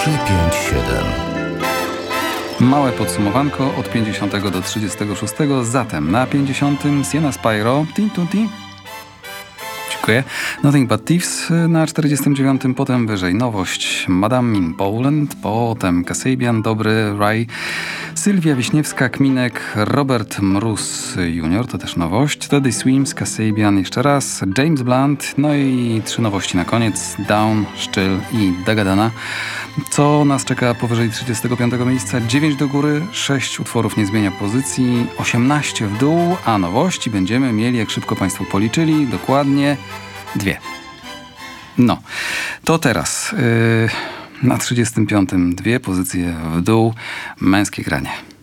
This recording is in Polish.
357. Małe podsumowanko od 50 do 36. Zatem na 50 Sienna Spyro, Tin Tun Tin. Dziękuję. Nothing But Thieves na 49. Potem wyżej nowość Madame in Poland. Potem Kasabian, Dobry, Rai, Sylwia Wiśniewska, Kminek, Robert Mróz Jr. To też nowość. Teddy Swims, Kasabian jeszcze raz. James Blunt. No i 3 nowości na koniec. Down, Szczyl i Dagadana. Co nas czeka powyżej 35 miejsca? 9 do góry, 6 utworów nie zmienia pozycji, 18 w dół, a nowości będziemy mieli, jak szybko Państwo policzyli, dokładnie 2. No, to teraz na 35 2 pozycje w dół, męskie granie.